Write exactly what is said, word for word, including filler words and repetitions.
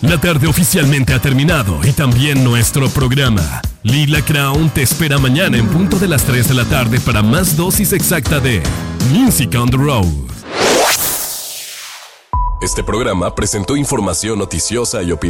La tarde oficialmente ha terminado y también nuestro programa. Lila Crown te espera mañana en punto de las tres de la tarde para más dosis exacta de Music on the Road. Este programa presentó información noticiosa y opinión.